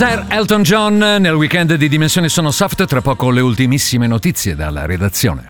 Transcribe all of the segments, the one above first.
Sir Elton John nel weekend di Dimensioni Sono Soft, tra poco le ultimissime notizie dalla redazione.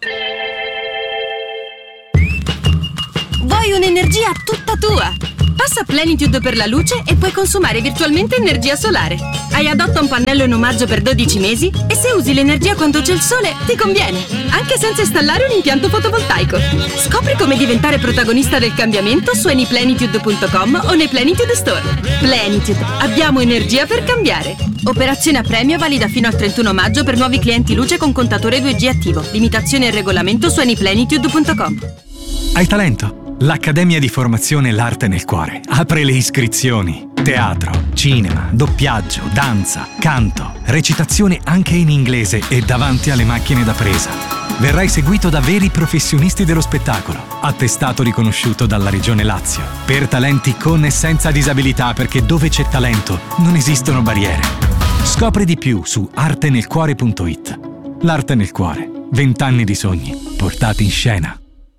Vuoi un'energia tutta tua? Passa Plenitude per la luce e puoi consumare virtualmente energia solare. Hai Adotta un pannello in omaggio per 12 mesi e se usi l'energia quando c'è il sole ti conviene, anche senza installare un impianto fotovoltaico. Scopri come diventare protagonista del cambiamento su anyplenitude.com o nei Plenitude Store. Plenitude, abbiamo energia per cambiare. Operazione a premio valida fino al 31 maggio per nuovi clienti luce con contatore 2G attivo. Limitazioni e regolamento su anyplenitude.com. Hai talento? L'Accademia di Formazione L'Arte nel Cuore apre le iscrizioni. Teatro, cinema, doppiaggio, danza, canto, recitazione anche in inglese e davanti alle macchine da presa. Verrai seguito da veri professionisti dello spettacolo, attestato riconosciuto dalla Regione Lazio, per talenti con e senza disabilità, perché dove c'è talento non esistono barriere. Scopri di più su artenelcuore.it. L'Arte nel Cuore, 20 anni di sogni portati in scena.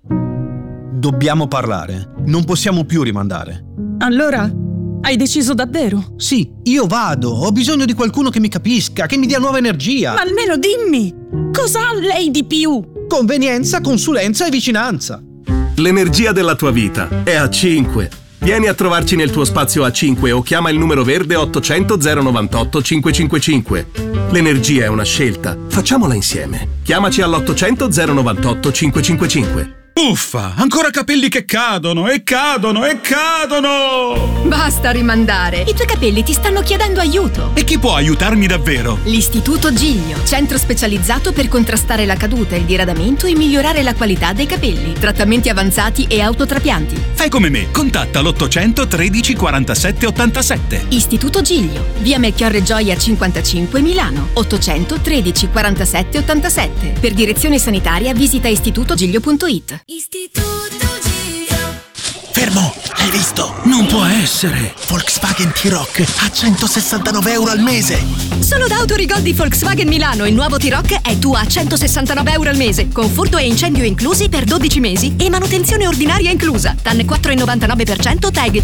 Dobbiamo parlare. Non possiamo più rimandare. Allora, hai deciso davvero? Sì, io vado. Ho bisogno di qualcuno che mi capisca, che mi dia nuova energia. Ma almeno dimmi, cosa ha lei di più? Convenienza, consulenza e vicinanza. L'energia della tua vita è A5. Vieni a trovarci nel tuo spazio A5 o chiama il numero verde 800 098 555. L'energia è una scelta. Facciamola insieme. Chiamaci all'800 098 555. Uffa, ancora capelli che cadono e cadono e cadono! Basta rimandare. I tuoi capelli ti stanno chiedendo aiuto. E chi può aiutarmi davvero? L'Istituto Giglio, centro specializzato per contrastare la caduta, il diradamento e migliorare la qualità dei capelli. Trattamenti avanzati e autotrapianti. Fai come me, contatta l'800 13 47 87. Istituto Giglio, via Melchiorre Gioia 55 Milano, 800 13 47 87. Per direzione sanitaria visita istitutogiglio.it. Istituto Giglio. Fermo, hai visto? Non può essere. Volkswagen T-Rock a 169 euro al mese. Solo da Autorigol di Volkswagen Milano il nuovo T-Rock è tuo a 169 euro al mese, con furto e incendio inclusi per 12 mesi e manutenzione ordinaria inclusa. TAN 4,99%, TAG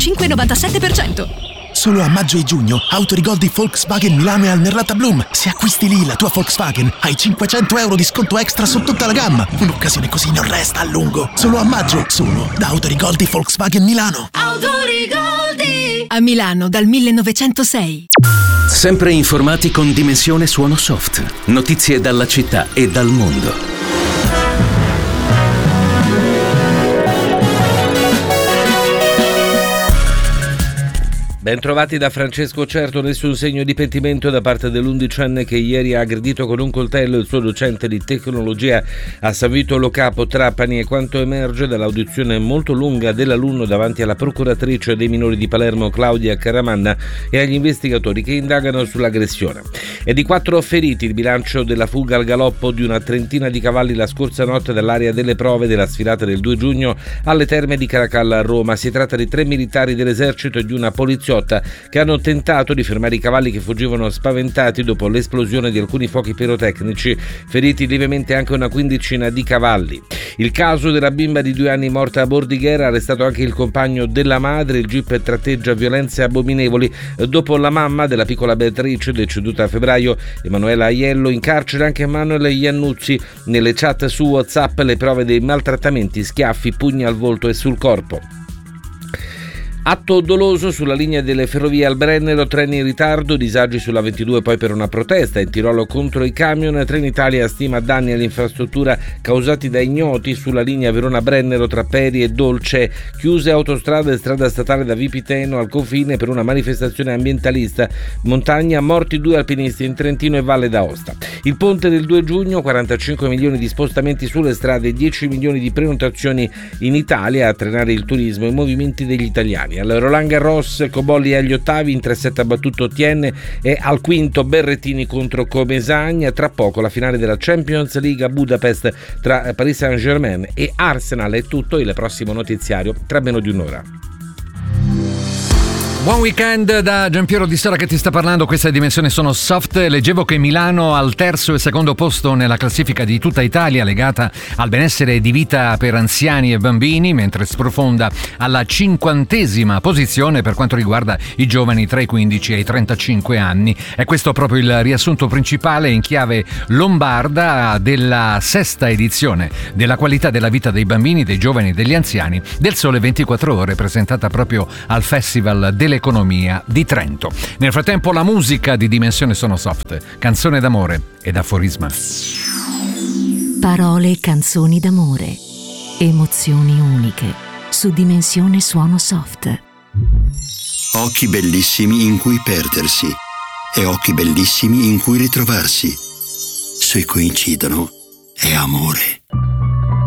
5,97%. Solo a maggio e giugno, Autorigol di Volkswagen Milano e al Merlata Bloom. Se acquisti lì la tua Volkswagen, hai 500 euro di sconto extra su tutta la gamma. Un'occasione così non resta a lungo. Solo a maggio, solo da Autorigol di Volkswagen Milano. Autorigol a Milano dal 1906. Sempre informati con Dimensione Suono Soft. Notizie dalla città e dal mondo. Ben trovati da Francesco Certo. Nessun segno di pentimento da parte dell'11enne che ieri ha aggredito con un coltello il suo docente di tecnologia a San Vito Lo Capo, Trapani, e quanto emerge dall'audizione molto lunga dell'alunno davanti alla procuratrice dei minori di Palermo Claudia Caramanna e agli investigatori che indagano sull'aggressione. È di 4 feriti il bilancio della fuga al galoppo di una trentina di cavalli la scorsa notte dall'area delle prove della sfilata del 2 giugno alle Terme di Caracalla a Roma. Si tratta di 3 militari dell'esercito e di una poliziotta che hanno tentato di fermare i cavalli che fuggivano spaventati dopo l'esplosione di alcuni fuochi pirotecnici, feriti lievemente anche una quindicina di cavalli. Il caso della bimba di 2 anni morta a Bordighera, arrestato anche il compagno della madre. Il GIP tratteggia violenze abominevoli dopo la mamma della piccola Beatrice deceduta a febbraio, Emanuela Aiello. In carcere anche Emanuele Iannuzzi. Nelle chat su WhatsApp le prove dei maltrattamenti, schiaffi, pugni al volto e sul corpo. Atto doloso sulla linea delle ferrovie al Brennero, treni in ritardo, disagi sulla 22 poi per una protesta in Tirolo contro i camion. Trenitalia stima danni all'infrastruttura causati da ignoti sulla linea Verona-Brennero tra Peri e Dolce, chiuse autostrade e strada statale da Vipiteno al confine per una manifestazione ambientalista. Montagna, morti 2 alpinisti in Trentino e Valle d'Aosta. Il ponte del 2 giugno, 45 milioni di spostamenti sulle strade, 10 milioni di prenotazioni in Italia a trenare il turismo e i movimenti degli italiani. Al Roland Garros, Cobolli agli ottavi, in 3-7 ha battuto Tienne, e al quinto Berrettini contro Comesagne. Tra poco la finale della Champions League a Budapest tra Paris Saint-Germain e Arsenal. È tutto, il prossimo notiziario tra meno di un'ora. Buon weekend da Giampiero Di Sera che ti sta parlando. Questa è Dimensione Sono Soft. Leggevo che Milano al terzo e secondo posto nella classifica di tutta Italia legata al benessere di vita per anziani e bambini, mentre sprofonda alla 50ª posizione per quanto riguarda i giovani tra i 15 e i 35 anni. È questo proprio il riassunto principale in chiave lombarda della 6ª edizione della qualità della vita dei bambini, dei giovani e degli anziani del Sole 24 Ore, presentata proprio al Festival dell'Economia di Trento. Nel frattempo la musica di Dimensione Sono Soft, canzone d'amore ed aforisma. Parole e canzoni d'amore, emozioni uniche su Dimensione Suono Soft. Occhi bellissimi in cui perdersi e occhi bellissimi in cui ritrovarsi. Se coincidono, è amore.